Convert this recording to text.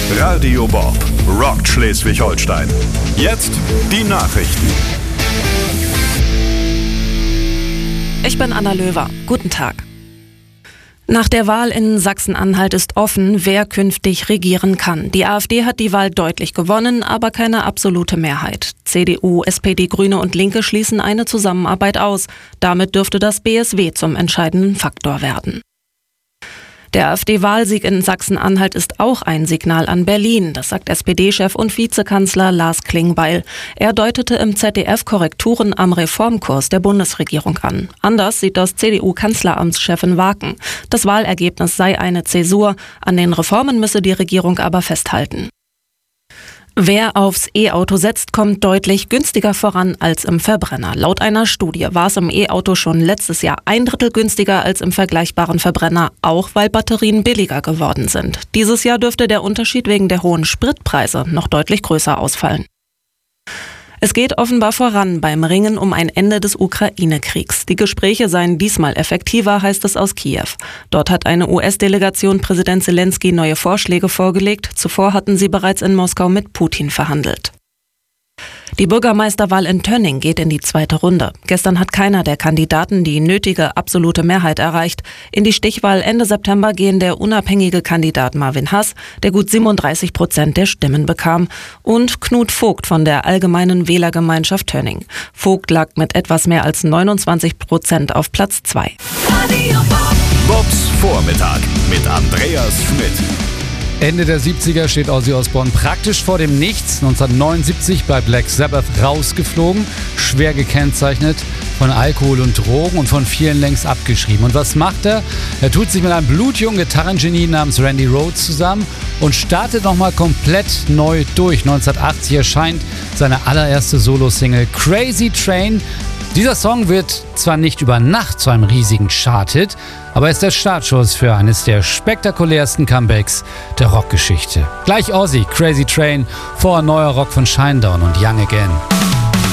Radio Bob rockt Schleswig-Holstein. Jetzt die Nachrichten. Ich bin Anna Löwer. Guten Tag. Nach der Wahl in Sachsen-Anhalt ist offen, wer künftig regieren kann. Die AfD hat die Wahl deutlich gewonnen, aber keine absolute Mehrheit. CDU, SPD, Grüne und Linke schließen eine Zusammenarbeit aus. Damit dürfte das BSW zum entscheidenden Faktor werden. Der AfD-Wahlsieg in Sachsen-Anhalt ist auch ein Signal an Berlin, das sagt SPD-Chef und Vizekanzler Lars Klingbeil. Er deutete im ZDF Korrekturen am Reformkurs der Bundesregierung an. Anders sieht das CDU-Kanzleramtschefin Waken. Das Wahlergebnis sei eine Zäsur, an den Reformen müsse die Regierung aber festhalten. Wer aufs E-Auto setzt, kommt deutlich günstiger voran als im Verbrenner. Laut einer Studie war es im E-Auto schon letztes Jahr 1/3 günstiger als im vergleichbaren Verbrenner, auch weil Batterien billiger geworden sind. Dieses Jahr dürfte der Unterschied wegen der hohen Spritpreise noch deutlich größer ausfallen. Es geht offenbar voran beim Ringen um ein Ende des Ukraine-Kriegs. Die Gespräche seien diesmal effektiver, heißt es aus Kiew. Dort hat eine US-Delegation Präsident Zelensky neue Vorschläge vorgelegt. Zuvor hatten sie bereits in Moskau mit Putin verhandelt. Die Bürgermeisterwahl in Tönning geht in die zweite Runde. Gestern hat keiner der Kandidaten die nötige absolute Mehrheit erreicht. In die Stichwahl Ende September gehen der unabhängige Kandidat Marvin Hass, der gut 37% der Stimmen bekam, und Knut Vogt von der Allgemeinen Wählergemeinschaft Tönning. Vogt lag mit etwas mehr als 29% auf Platz 2. Bobs Vormittag mit Andreas Schmidt. Ende der 70er steht Ozzy Osbourne praktisch vor dem Nichts. 1979 bei Black Sabbath rausgeflogen, schwer gekennzeichnet von Alkohol und Drogen und von vielen längst abgeschrieben. Und was macht er? Er tut sich mit einem blutjungen Gitarrengenie namens Randy Rhoads zusammen und startet nochmal komplett neu durch. 1980 erscheint seine allererste Solo-Single Crazy Train. Dieser Song wird zwar nicht über Nacht zu einem riesigen Chart-Hit, aber ist der Startschuss für eines der spektakulärsten Comebacks der Rockgeschichte. Gleich Ozzy, Crazy Train, vor neuer Rock von Shinedown und Young Again.